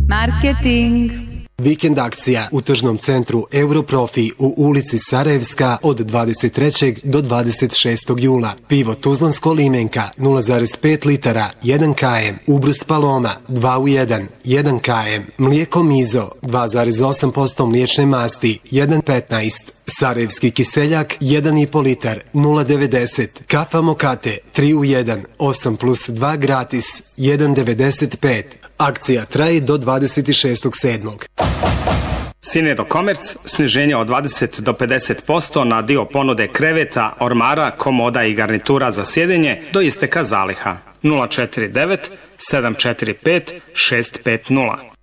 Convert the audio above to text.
Marketing. Vikend akcija u tržnom centru Europrofi u ulici Sarajevska od 23. do 26. jula. Pivo Tuzlansko limenka 0,5 litara 1 km. Ubrus Paloma 2 u 1 1 km. Mlijeko Mizo 2,8% mliječne masti 1,15. Sarajevski kiseljak 1,5 litar 0,90. Kafa Mokate 3 u 1 8 plus 2 gratis 1,95. Akcija traje do 26.7. Sinedo Komerc, sniženje od 20 do 50% na dio ponude kreveta, ormara, komoda i garnitura za sjedenje do isteka zaliha. 049 745 650.